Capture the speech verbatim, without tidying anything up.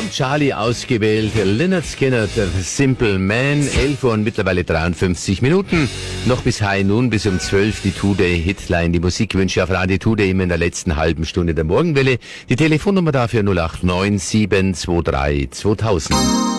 Von Charlie ausgewählt, Lynyrd Skynyrd, der Simple Man, elf Uhr und mittlerweile dreiundfünfzig Minuten. Noch bis High Noon, bis um zwölf die Today-Hitline, die Musikwünsche auf Radio Today immer in der letzten halben Stunde der Morgenwelle. Die Telefonnummer dafür null acht neun sieben zwei drei zweitausend.